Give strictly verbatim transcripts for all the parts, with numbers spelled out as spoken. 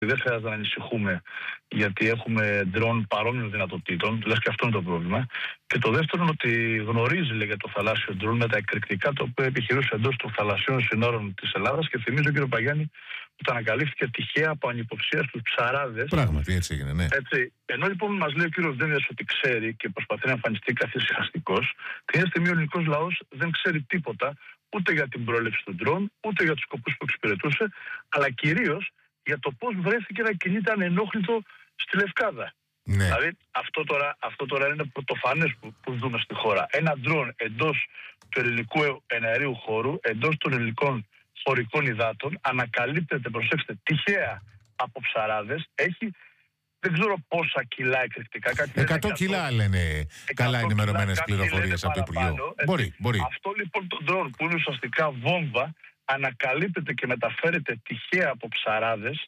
Δεν χρειάζεται να ανησυχούμε γιατί έχουμε ντρόν παρόμοιων δυνατοτήτων, λες και αυτό είναι το πρόβλημα. Και το δεύτερο είναι ότι γνωρίζει λέγε, το θαλάσσιο ντρόν με τα εκρηκτικά το οποίο επιχειρούσε εντός των θαλασσίων συνόρων της Ελλάδας. Και θυμίζω, κύριο Παγιάννη, ότι ανακαλύφθηκε τυχαία από ανυποψία στους ψαράδες. Πράγματι, έτσι έγινε, ναι. Έτσι. Ενώ λοιπόν μας λέει ο κύριος Δένδιας ότι ξέρει και προσπαθεί να εμφανιστεί καθησυχαστικός, την ίδια στιγμή ο ελληνικός λαός δεν ξέρει τίποτα ούτε για την πρόληψη του ντρόν, ούτε για τους σκοπούς που εξυπηρετούσε, αλλά κυρίως για το πώς βρέθηκε να κινείται ανενόχλητο στη Λευκάδα. Ναι. Δηλαδή αυτό τώρα, αυτό τώρα είναι πρωτοφανές που, που δούμε στη χώρα. Ένα ντρόν εντός του ελληνικού εναερίου χώρου, εντός των ελληνικών χωρικών υδάτων, ανακαλύπτεται, προσέξτε, τυχαία από ψαράδες, έχει δεν ξέρω πόσα κιλά εκρηκτικά. εκατό κιλά λένε καλά ενημερωμένες πληροφορίες από το Υπουργείο. Μπορεί, μπορεί. Αυτό λοιπόν το ντρόν που είναι ουσιαστικά βόμβα ανακαλύπτεται και μεταφέρεται τυχαία από ψαράδες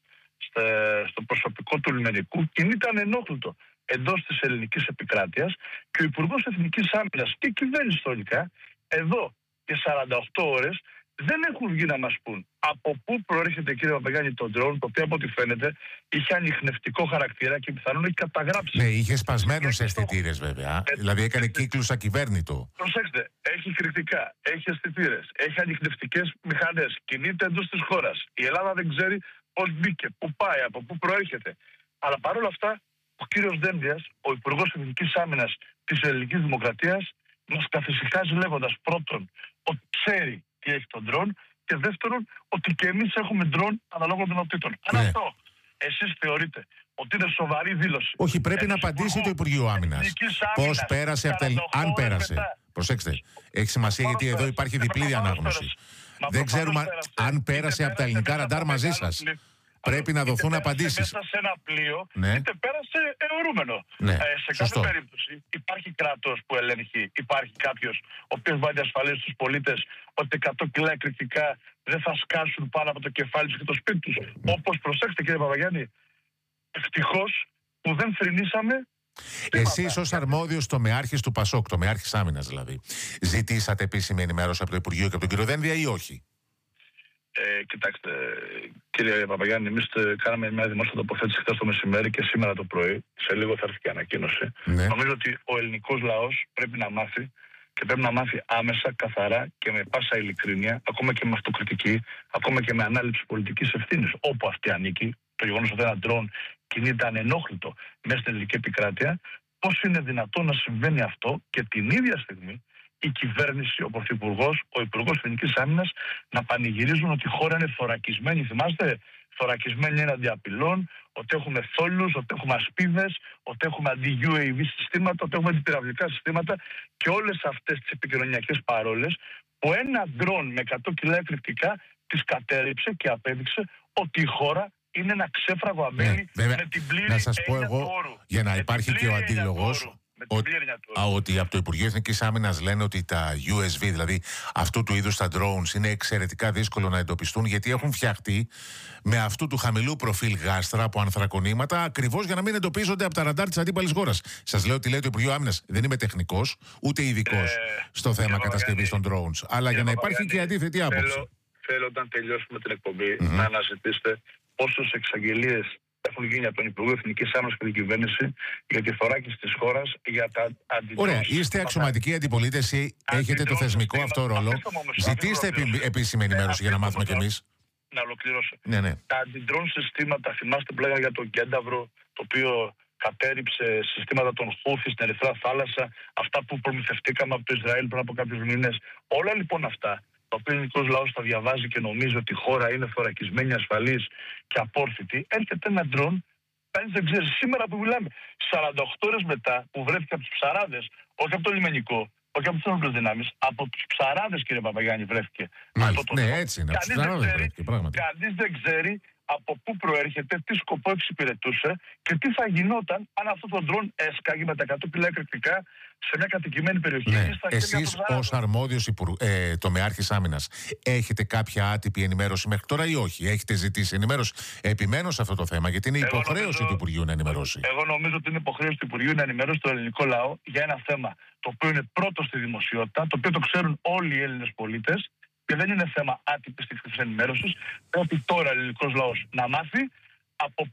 στο προσωπικό του λιμενικού, κινείται ανενόχλητο εντός της ελληνικής επικράτειας και ο Υπουργός Εθνικής Άμυνας και η κυβέρνηση ιστορικά εδώ και σαράντα οκτώ ώρες δεν έχουν βγει να μας πούν από πού προέρχεται, κύριε Παπαγιάννη, το ντρόν, το οποίο από ό,τι φαίνεται είχε ανιχνευτικό χαρακτήρα και πιθανόν έχει καταγράψει. Ναι, είχε σπασμένους αισθητήρες βέβαια. Ε, δηλαδή έκανε κύκλους ακυβέρνητο. Προσέξτε, έχει κριτικά, έχει αισθητήρες, έχει ανιχνευτικές μηχανές, κινείται εντός της χώρας. Η Ελλάδα δεν ξέρει πώς μπήκε, πού πάει, από πού προέρχεται. Αλλά παρόλα αυτά, ο κύριος Δένδιας, ο Υπουργός Εθνικής Άμυνας της Ελληνικής Δημοκρατίας, μας καθησυχάζει λέγοντας πρώτον ότι ξέρει τι έχει τον ντρόν και δεύτερον ότι και εμείς έχουμε ντρόν αναλόγων δυνατοτήτων. Αν Ναι. αυτό εσείς θεωρείτε ότι είναι σοβαρή δήλωση. Όχι, πρέπει να απαντήσει το Υπουργείο Άμυνας. Πώς πέρασε από τα ελλ- αν πέρασε. Μετά. Προσέξτε, έχει σημασία γιατί εδώ υπάρχει διπλή διανάγνωση. Δεν ξέρουμε αν πέρασε από τα ελληνικά ραντάρ μαζί σας. Πρέπει να δοθούν απαντήσεις. Μέσα σε ένα πλοίο, ναι. είτε πέρασε αιωρούμενο. Ναι. Ε, σε Σωστό. κάθε περίπτωση υπάρχει κράτος που ελέγχει, υπάρχει κάποιος ο οποίος θα διασφαλίσει στους πολίτες ότι εκατό κιλά εκρηκτικά δεν θα σκάσουν πάνω από το κεφάλι τους και το σπίτι τους. Mm. Όπως προσέξτε, κύριε Παπαγιάννη, ευτυχώς που δεν θρηνήσαμε. Εσείς ως αρμόδιος τομεάρχης του Πασόκ, τομεάρχης άμυνας δηλαδή, ζητήσατε επίσημη ενημέρωση από το Υπουργείο και από τον κύριο Δένδια ή όχι? Ε, κοιτάξτε, κύριε Παπαγιάννη, εμείς κάναμε μια δημόσια τοποθέτηση χθες το μεσημέρι και σήμερα το πρωί. Σε λίγο θα έρθει και ανακοίνωση. Ναι. Νομίζω ότι ο ελληνικός λαός πρέπει να μάθει και πρέπει να μάθει άμεσα, καθαρά και με πάσα ειλικρίνεια, ακόμα και με αυτοκριτική, ακόμα και με ανάληψη πολιτικής ευθύνης, όπου αυτή ανήκει, το γεγονός ότι ένα ντρόν κινείται ανενόχλητο μέσα στην ελληνική επικράτεια, πώς είναι δυνατόν να συμβαίνει αυτό και την ίδια στιγμή η κυβέρνηση, ο Πρωθυπουργός, ο Υπουργός Εθνικής Άμυνας να πανηγυρίζουν ότι η χώρα είναι θωρακισμένη. Θυμάστε, θωρακισμένη έναντι απειλών, ότι έχουμε θόλους, ότι έχουμε ασπίδες, ότι έχουμε αντι-γιου έι βι συστήματα, ότι έχουμε αντιπυραυλικά συστήματα και όλες αυτές τις επικοινωνιακές παρόλες που ένα ντρόν με εκατό κιλά εκρηκτικά τις κατέριψε και απέδειξε ότι η χώρα είναι ένα ξέφραγο αμπέλι ναι, με την πλήρη να σας πω έννοια εγώ, του όρου. για να με υπάρχει και ο αντίλογος, ότι, ότι από το Υπουργείο Εθνικής Άμυνας λένε ότι τα γιου ες βι, δηλαδή αυτού του είδους τα drones, είναι εξαιρετικά δύσκολο να εντοπιστούν γιατί έχουν φτιαχτεί με αυτού του χαμηλού προφίλ γάστρα από ανθρακονήματα ακριβώς για να μην εντοπίζονται από τα ραντάρ της αντίπαλης χώρας. Σας λέω ότι λέει το Υπουργείο Άμυνας. Δεν είμαι τεχνικός, ούτε ειδικός ε, στο θέμα κατασκευής των drones. Αλλά για να υπάρχει και αντίθετη άποψη. Θέλω, θέλω όταν τελειώσουμε την εκπομπή mm-hmm. να αναζητήσετε πόσες εξαγγελίες έχουν γίνει από τον Υπουργό Εθνικής Άμυνας και την κυβέρνηση για τη θωράκιση της χώρας, για τα αντιδρόσεις. Ωραία, είστε αξιωματική αντιπολίτευση, έχετε το θεσμικό αυτό ρόλο. Ζητήστε επί, επίσημη ενημέρωση για να μάθουμε κι εμείς. Να ολοκληρώσω. Ναι, ναι. Τα αντιδρόν συστήματα, θυμάστε που λέγανε για τον Κένταβρο, το οποίο κατέριψε συστήματα των Χούθη στην Ερυθρά Θάλασσα, αυτά που προμηθευτήκαμε από το Ισραήλ πριν από κάποιους μήνες. Όλα λοιπόν αυτά, το οποίο ο ελληνικός λαός τα διαβάζει και νομίζει ότι η χώρα είναι θωρακισμένη, ασφαλής και απόρθητη, έρχεται ένα ντρόν, κανείς δεν ξέρει. Σήμερα που μιλάμε, σαράντα οκτώ ώρες μετά που βρέθηκε από τους ψαράδες, όχι από το λιμενικό, όχι από τις ένοπλες δυνάμεις, από τους ψαράδες, κύριε Παπαγιάννη, βρέθηκε. Μάλιστα, αυτό το ναι, έτσι είναι. Κανείς δεν, βρέθηκε, κανείς δεν ξέρει από πού προέρχεται, τι σκοπό εξυπηρετούσε και τι θα γινόταν αν αυτό το ντρόν έσκαγε με τα εκατό κιλά εκρηκτικά σε μια κατοικημένη περιοχή. Ναι. Εσείς ως αρμόδιος υπουργ... ε, τομεάρχης άμυνας έχετε κάποια άτυπη ενημέρωση μέχρι τώρα ή όχι? Έχετε ζητήσει ενημέρωση? Επιμένω σε αυτό το θέμα γιατί είναι εγώ υποχρέωση νομίζω, του Υπουργείου να ενημερώσει. Εγώ νομίζω ότι είναι υποχρέωση του Υπουργείου να ενημερώσει το ελληνικό λαό για ένα θέμα το οποίο είναι πρώτο στη δημοσιότητα, το οποίο το ξέρουν όλοι οι Έλληνες πολίτες. Και δεν είναι θέμα άτυπης της ενημέρωσης. Πρέπει τώρα ο ελληνικός λαός να μάθει, από